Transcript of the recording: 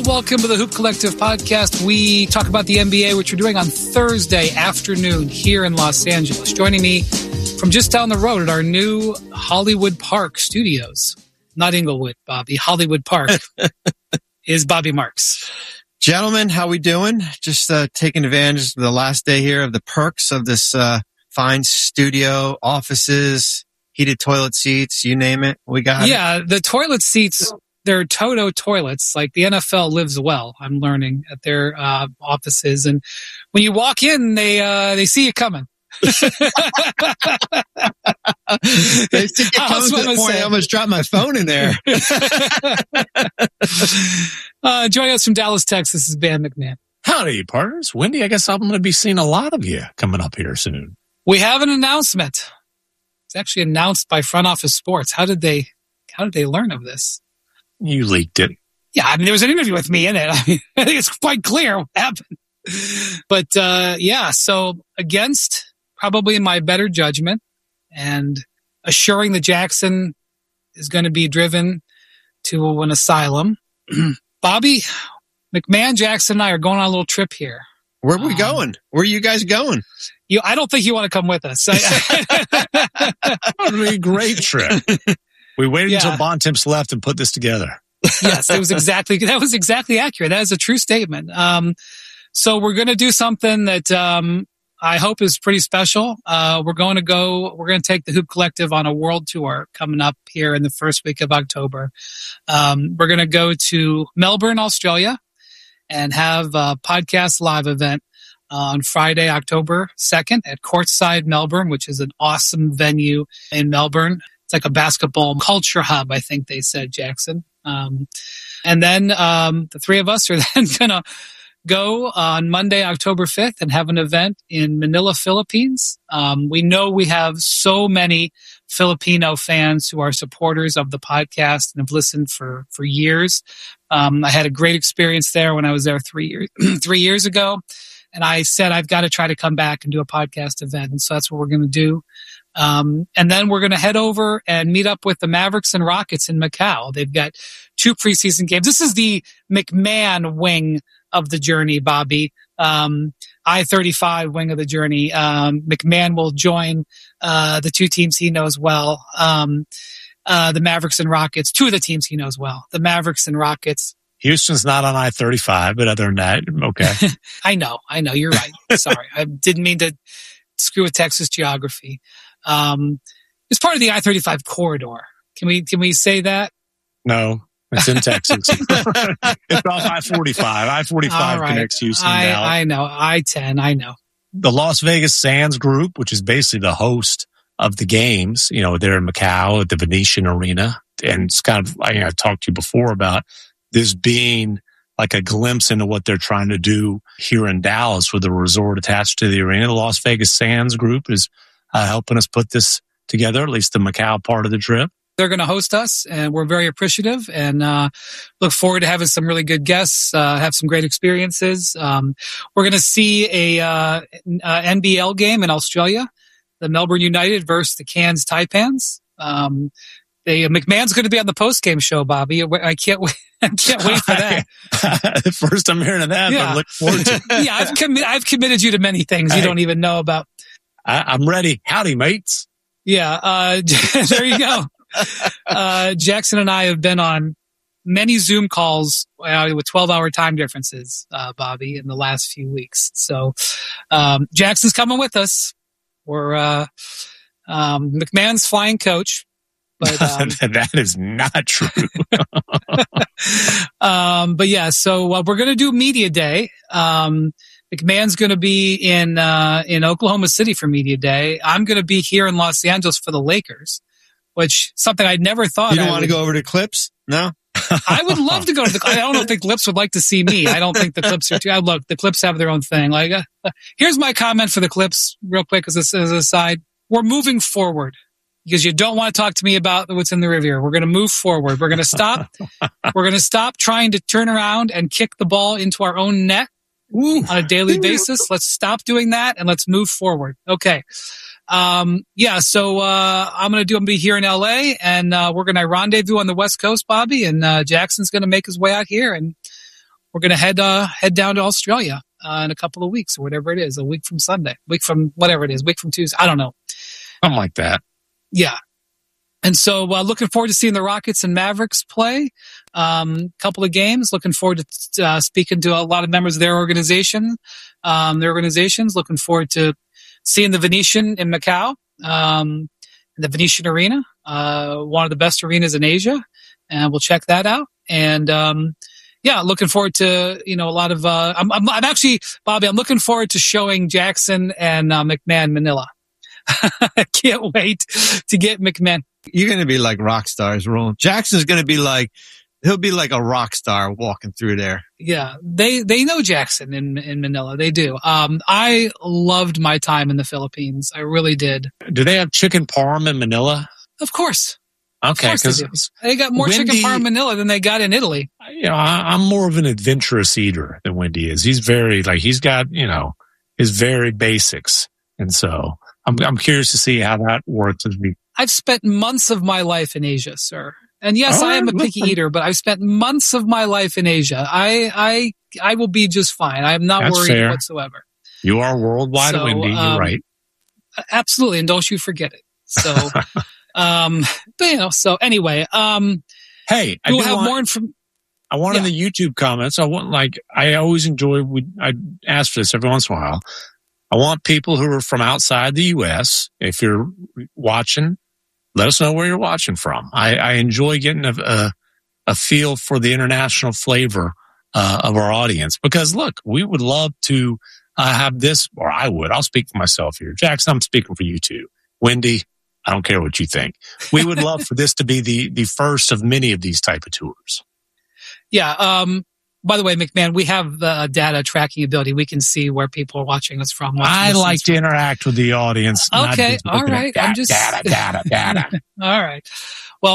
Hello, welcome to the Hoop Collective podcast. We talk about the NBA, which we're doing on Thursday afternoon here in Los Angeles. Joining me from just down the road at our new Hollywood Park studios, not Inglewood, Bobby, Hollywood Park, is Bobby Marks. Gentlemen, how we doing? Just taking advantage of the last day here of the perks of this fine studio, offices, heated toilet seats, you name it. We got it. The toilet seats, they're Toto toilets. Like the NFL lives well, I'm learning, at their offices. And when you walk in, they see you coming. They see you coming to the point I almost dropped my phone in there. Joining us from Dallas, Texas is Ben McMahon. Howdy, partners. Wendy, I guess I'm going to be seeing a lot of you coming up here soon. We have an announcement. It's actually announced by Front Office Sports. How did they learn of this? You leaked it. Yeah, I mean, there was an interview with me in it. I think it's quite clear what happened. But, so against probably my better judgment and assuring that Jackson is going to be driven to an asylum, Bobby, McMahon, Jackson, and I are going on a little trip here. Where are we going? Where are you guys going? I don't think you want to come with us. That would be a great trip. We waited until Bontemps left and put this together. Yes, that was exactly accurate. That is a true statement. So we're going to do something that I hope is pretty special. We're going to take the Hoop Collective on a world tour coming up here in the first week of October. We're going to go to Melbourne, Australia, and have a podcast live event on Friday, October 2nd at Courtside Melbourne, which is an awesome venue in Melbourne. It's like a basketball culture hub, I think they said, Jackson. And then the three of us are then going to go on Monday, October 5th, and have an event in Manila, Philippines. We know we have so many Filipino fans who are supporters of the podcast and have listened for years. I had a great experience there when I was there 3 years ago. And I said, I've got to try to come back and do a podcast event. And so that's what we're going to do. And then we're going to head over and meet up with the Mavericks and Rockets in Macau. They've got 2 preseason games. This is the McMahon wing of the journey, Bobby. I-35 wing of the journey. McMahon will join the 2 teams he knows well. The Mavericks and Rockets, 2 of the teams he knows well. The Mavericks and Rockets. Houston's not on I-35, but other than that, okay. I know. You're right. Sorry. I didn't mean to screw with Texas geography. It's part of the I-35 corridor. Can we say that? No, it's in Texas. It's off I-45. I-45 connects Houston and Dallas. I know. I-10. I know. The Las Vegas Sands Group, which is basically the host of the games, they're in Macau at the Venetian Arena. And it's kind of, I talked to you before about this being like a glimpse into what they're trying to do here in Dallas with a resort attached to the arena. The Las Vegas Sands Group is helping us put this together, at least the Macau part of the trip. They're going to host us, and we're very appreciative and look forward to having some really good guests, have some great experiences. We're going to see a NBL game in Australia, the Melbourne United versus the Cairns Taipans. McMahon's going to be on the post-game show, Bobby. I can't wait. I can't wait for that. First I'm hearing of that, but I look forward to it. Yeah, I've committed you to many things you don't even know about. I'm ready. Howdy, mates. Yeah, there you go. Jackson and I have been on many Zoom calls with 12-hour time differences, Bobby, in the last few weeks. So Jackson's coming with us. We're McMahon's flying coach. But, that is not true. But yeah, so we're going to do Media Day. McMahon's going to be in Oklahoma City for Media Day. I'm going to be here in Los Angeles for the Lakers, which something I'd never thought. You don't want to go over to Clips? No? I would love to go to I don't know if the Clips would like to see me. I don't think the Clips are too. Look, the Clips have their own thing. Like, here's my comment for the Clips real quick as an aside. We're moving forward. Because you don't want to talk to me about what's in the Riviera. We're going to move forward. We're going to stop. We're going to stop trying to turn around and kick the ball into our own net on a daily basis. Let's stop doing that and let's move forward. Okay. So I'm going to be here in LA and we're going to rendezvous on the West Coast, Bobby, and Jackson's going to make his way out here and we're going to head down to Australia in a couple of weeks or whatever it is, a week from Sunday, week from whatever it is, week from Tuesday. I don't know. Something like that. Yeah. And so looking forward to seeing the Rockets and Mavericks play. Couple of games. Looking forward to speaking to a lot of members of their organizations. Looking forward to seeing the Venetian in Macau, the Venetian Arena, one of the best arenas in Asia. And we'll check that out. And looking forward to, a lot of I'm actually, Bobby, I'm looking forward to showing Jackson and McMahon Manila. I can't wait to get McMahon. You're going to be like rock stars, Roland. Jackson's going to be he'll be like a rock star walking through there. Yeah, they know Jackson in Manila. They do. I loved my time in the Philippines. I really did. Do they have chicken parm in Manila? Of course. Okay, because they got more chicken parm in Manila than they got in Italy. I'm more of an adventurous eater than Wendy is. He's very he's got his very basics, and so I'm curious to see how that works as we. I've spent months of my life in Asia, sir. And yes, I am a picky eater, but I've spent months of my life in Asia. I will be just fine. I'm not worried whatsoever. You are worldwide, Wendy. You're right. Absolutely. And don't you forget it. So, so anyway, hey, we'll have more information. I want in the YouTube comments. I always enjoy, I ask for this every once in a while. I want people who are from outside the U.S. If you're watching, let us know where you're watching from. I enjoy getting a feel for the international flavor of our audience because, look, we would love to have this, or I would. I'll speak for myself here. Jackson, I'm speaking for you too. Wendy, I don't care what you think. We would love for this to be the first of many of these type of tours. Yeah. By the way, McMahon, we have the data tracking ability. We can see where people are watching us from. I like to interact with the audience. Okay. All right. Data. All right.